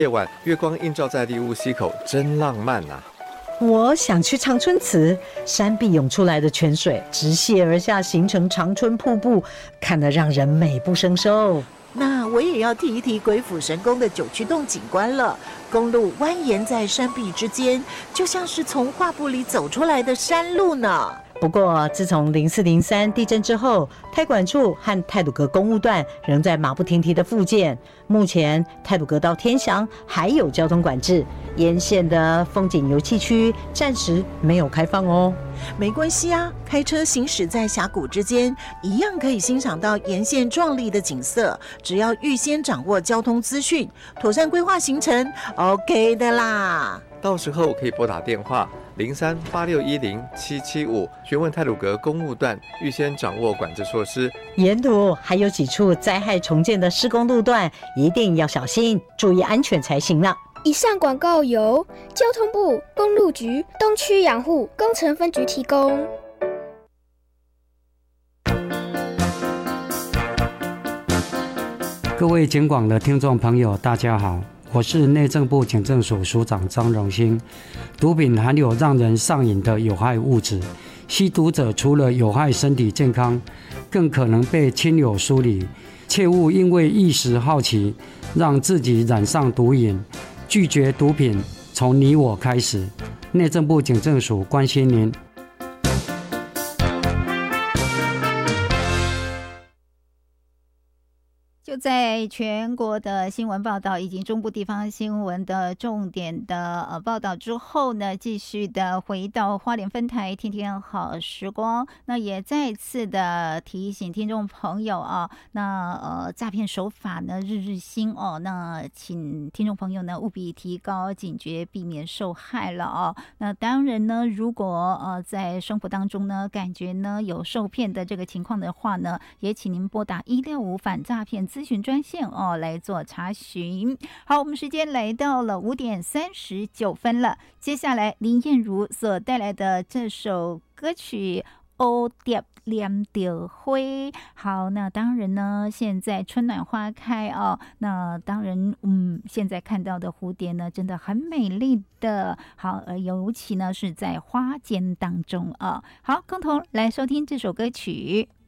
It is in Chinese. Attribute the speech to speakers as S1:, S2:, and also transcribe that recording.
S1: 夜晚月光映照在利乌溪口，真浪漫啊。
S2: 我想去长春祠，山壁涌出来的泉水直泻而下，形成长春瀑布，看得让人美不胜收。
S3: 那我也要提一提鬼斧神工的九曲洞景观了。公路蜿蜒在山壁之间，就像是从画布里走出来的山路呢。
S2: 不过，自从0403地震之后，太管处和太鲁阁公务段仍在马不停蹄的复建。目前，太鲁阁到天祥还有交通管制，沿线的风景游憩区暂时没有开放哦。
S3: 没关系啊，开车行驶在峡谷之间，一样可以欣赏到沿线壮丽的景色。只要预先掌握交通资讯，妥善规划行程 ，OK 的啦。
S1: 到时候可以拨打电话0386107775，询问太鲁阁公务段，预先掌握管制措施。
S2: 沿途还有几处灾害重建的施工路段，一定要小心，注意安全才行呢。
S4: 以上广告由交通部公路局东区养护工程分局提供。
S5: 各位警广的听众朋友，大家好，我是内政部警政署署长张荣兴。毒品含有让人上瘾的有害物质，吸毒者除了有害身体健康，更可能被亲友疏离。切勿因为一时好奇，让自己染上毒瘾。拒绝毒品，从你我开始。内政部警政署关心您。
S6: 就在全国的新闻报道以及中部地方新闻的重点的报道之后呢，继续的回到花莲分台天天好时光，那也再次的提醒听众朋友啊，那诈骗手法呢日日新哦，那请听众朋友呢务必提高警觉，避免受害了哦。那当然呢，如果在生活当中呢感觉呢有受骗的这个情况的话呢，也请您拨打165反诈骗咨询专线哦来做查询。好，我们时间来到了5:39了，接下来林燕如所带来的这首歌曲蝴蝶念着花。好，那当然呢，现在春暖花开哦，那当然现在看到的蝴蝶呢真的很美丽的。好，尤其呢是在花间当中啊。好，共同来收听这首歌曲。